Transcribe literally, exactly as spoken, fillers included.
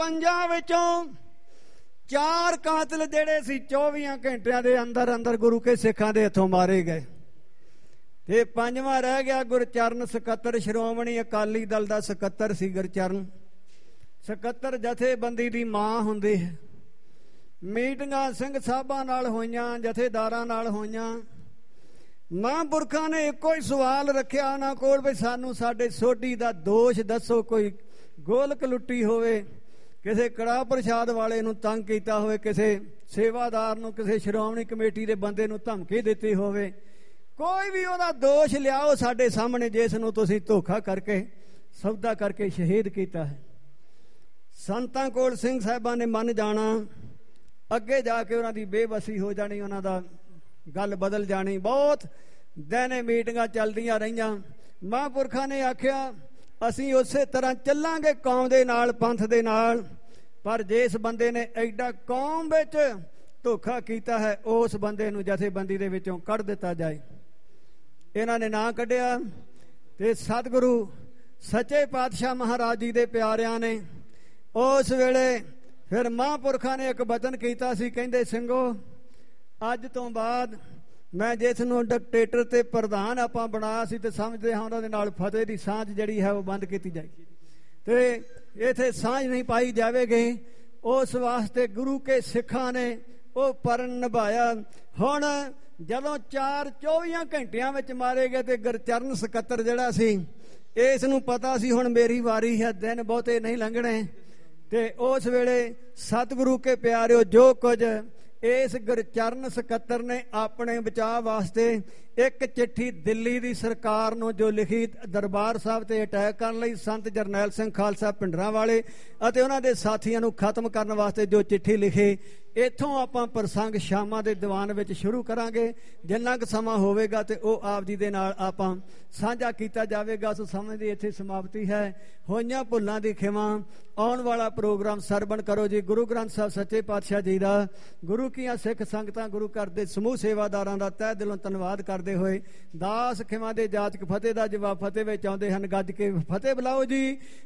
ਪੰਜਾਂ ਵਿੱਚੋਂ ਚਾਰ ਕਾਤਲ ਜਿਹੜੇ ਸੀ ਚੌਵੀਆਂ ਘੰਟਿਆਂ ਦੇ ਅੰਦਰ ਅੰਦਰ ਗੁਰੂ ਕੇ ਸਿੱਖਾਂ ਦੇ ਹੱਥੋਂ ਮਾਰੇ ਗਏ। ਤੇ ਪੰਜਵਾਂ ਰਹਿ ਗਿਆ ਗੁਰਚਰਨ ਸਕੱਤਰ, ਸ਼੍ਰੋਮਣੀ ਅਕਾਲੀ ਦਲ ਦਾ ਸਕੱਤਰ ਸੀ ਗੁਰਚਰਨ। ਸਕੱਤਰ ਜਥੇਬੰਦੀ ਦੀ ਮਾਂ ਹੁੰਦੀ ਹੈ। ਮੀਟਿੰਗਾਂ ਸਿੰਘ ਸਾਹਿਬਾਂ ਨਾਲ ਹੋਈਆਂ, ਜਥੇਦਾਰਾਂ ਨਾਲ ਹੋਈਆਂ। ਮਹਾਂਪੁਰਖਾਂ ਨੇ ਇੱਕੋ ਹੀ ਸਵਾਲ ਰੱਖਿਆ ਉਹਨਾਂ ਕੋਲ ਵੀ ਸਾਨੂੰ ਸਾਡੇ ਸੋਢੀ ਦਾ ਦੋਸ਼ ਦੱਸੋ, ਕੋਈ ਗੋਲਕ ਲੁੱਟੀ ਹੋਵੇ, ਕਿਸੇ ਕੜਾਹ ਪ੍ਰਸ਼ਾਦ ਵਾਲੇ ਨੂੰ ਤੰਗ ਕੀਤਾ ਹੋਵੇ, ਕਿਸੇ ਸੇਵਾਦਾਰ ਨੂੰ, ਕਿਸੇ ਸ਼੍ਰੋਮਣੀ ਕਮੇਟੀ ਦੇ ਬੰਦੇ ਨੂੰ ਧਮਕੀ ਦਿੱਤੀ ਹੋਵੇ, ਕੋਈ ਵੀ ਉਹਦਾ ਦੋਸ਼ ਲਿਆਓ ਸਾਡੇ ਸਾਹਮਣੇ ਜਿਸ ਨੂੰ ਤੁਸੀਂ ਧੋਖਾ ਕਰਕੇ ਸੌਦਾ ਕਰਕੇ ਸ਼ਹੀਦ ਕੀਤਾ ਹੈ। ਸੰਤਾਂ ਕੋਲ ਸਿੰਘ ਸਾਹਿਬਾਂ ਨੇ ਮੰਨ ਜਾਣਾ, ਅੱਗੇ ਜਾ ਕੇ ਉਹਨਾਂ ਦੀ ਬੇਬਸੀ ਹੋ ਜਾਣੀ, ਉਹਨਾਂ ਦਾ ਗੱਲ ਬਦਲ ਜਾਣੀ। ਬਹੁਤ ਦਿਨ ਮੀਟਿੰਗਾਂ ਚੱਲਦੀਆਂ ਰਹੀਆਂ। ਮਹਾਂਪੁਰਖਾਂ ਨੇ ਆਖਿਆ ਅਸੀਂ ਉਸੇ ਤਰ੍ਹਾਂ ਚੱਲਾਂਗੇ ਕੌਮ ਦੇ ਨਾਲ, ਪੰਥ ਦੇ ਨਾਲ, ਪਰ ਜਿਸ ਬੰਦੇ ਨੇ ਐਡਾ ਕੌਮ ਵਿੱਚ ਧੋਖਾ ਕੀਤਾ ਹੈ ਉਸ ਬੰਦੇ ਨੂੰ ਜਥੇਬੰਦੀ ਦੇ ਵਿੱਚੋਂ ਕੱਢ ਦਿੱਤਾ ਜਾਏ। ਇਹਨਾਂ ਨੇ ਨਾਂ ਕੱਢਿਆ ਤੇ ਸਤਿਗੁਰੂ ਸੱਚੇ ਪਾਤਸ਼ਾਹ ਮਹਾਰਾਜ ਜੀ ਦੇ ਪਿਆਰਿਆਂ ਨੇ ਉਸ ਵੇਲੇ ਫਿਰ ਮਹਾਂਪੁਰਖਾਂ ਨੇ ਇੱਕ ਬਚਨ ਕੀਤਾ ਸੀ, ਕਹਿੰਦੇ ਸਿੰਘੋ ਅੱਜ ਤੋਂ ਬਾਅਦ ਮੈਂ ਜਿਸ ਨੂੰ ਡਿਕਟੇਟਰ ਤੇ ਪ੍ਰਧਾਨ ਆਪਾਂ ਬਣਾਇਆ ਸੀ ਤੇ ਸਮਝਦੇ ਹਾਂ ਉਹਨਾਂ ਦੇ ਨਾਲ ਫਤਿਹ ਦੀ ਸਾਂਝ ਜਿਹੜੀ ਹੈ ਉਹ ਬੰਦ ਕੀਤੀ ਜਾਏਗੀ ਤੇ ਇੱਥੇ ਸਾਂਝ ਨਹੀਂ ਪਾਈ ਜਾਵੇਗੀ। ਉਸ ਵਾਸਤੇ ਗੁਰੂ ਕੇ ਸਿੱਖਾਂ ਨੇ ਉਹ ਪਰਨ ਨਿਭਾਇਆ। ਹੁਣ ਜਦੋਂ ਚਾਰ ਚੌਵੀਆਂ ਘੰਟਿਆਂ ਵਿੱਚ ਮਾਰੇ ਗਏ ਤੇ ਗੁਰਚਰਨ ਸਕੱਤਰ ਜਿਹੜਾ ਸੀ ਇਸ ਨੂੰ ਪਤਾ ਸੀ ਹੁਣ ਮੇਰੀ ਵਾਰੀ ਹੈ, ਦਿਨ ਬਹੁਤੇ ਨਹੀਂ ਲੰਘਣੇ। ਤੇ ਉਸ ਵੇਲੇ ਸਤਿਗੁਰੂ ਕੇ ਪਿਆਰਿਓ ਜੋ ਕੁਝ ਇਸ ਗੁਰਚਰਨ ਸਕੱਤਰ ਨੇ ਆਪਣੇ ਬਚਾਅ ਵਾਸਤੇ ਇੱਕ ਚਿੱਠੀ ਦਿੱਲੀ ਦੀ ਸਰਕਾਰ ਨੂੰ ਜੋ ਲਿਖੀ, ਦਰਬਾਰ ਸਾਹਿਬ ਤੇ ਅਟੈਕ ਕਰਨ ਲਈ ਸੰਤ ਜਰਨੈਲ ਸਿੰਘ ਖਾਲਸਾ ਭਿੰਡਰਾਂ ਵਾਲੇ ਅਤੇ ਉਹਨਾਂ ਦੇ ਸਾਥੀਆਂ ਨੂੰ ਖਤਮ ਕਰਨ ਵਾਸਤੇ ਜੋ ਚਿੱਠੀ ਲਿਖੀ, ਇੱਥੋਂ ਆਪਾਂ ਪ੍ਰਸੰਗ ਸ਼ਾਮਾਂ ਦੇ ਦੀਵਾਨ ਵਿੱਚ ਸ਼ੁਰੂ ਕਰਾਂਗੇ। ਜਿੰਨਾ ਕੁ ਸਮਾਂ ਹੋਵੇਗਾ ਤੇ ਉਹ ਆਪ ਜੀ ਦੇ ਨਾਲ ਆਪਾਂ ਸਾਂਝਾ ਕੀਤਾ ਜਾਵੇਗਾ। ਸੋ ਸਮੇਂ ਦੀ ਇੱਥੇ ਸਮਾਪਤੀ ਹੈ। ਹੋਈਆਂ ਭੁੱਲਾਂ ਦੀ ਖਿਮਾ। ਆਉਣ ਵਾਲਾ ਪ੍ਰੋਗਰਾਮ ਸਰਵਣ ਕਰੋ ਜੀ ਗੁਰੂ ਗ੍ਰੰਥ ਸਾਹਿਬ ਸੱਚੇ ਪਾਤਸ਼ਾਹ ਜੀ ਦਾ। ਗੁਰੂ ਕੀਆਂ ਸਿੱਖ ਸੰਗਤਾਂ, ਗੁਰੂ ਘਰ ਦੇ ਸਮੂਹ ਸੇਵਾਦਾਰਾਂ ਦਾ ਤਹਿ ਦਿਲੋਂ ਧੰਨਵਾਦ ਕਰਦੇ ਹੋਏ ਦਾਸ ਖਿਮਾ ਦੇ ਜਾਚਕ ਫਤਿਹ ਦਾ ਜਵਾਬ ਫਤਿਹ ਵਿੱਚ ਆਉਂਦੇ ਹਨ। ਗੱਜ ਕੇ ਫਤਿਹ ਬੁਲਾਓ ਜੀ।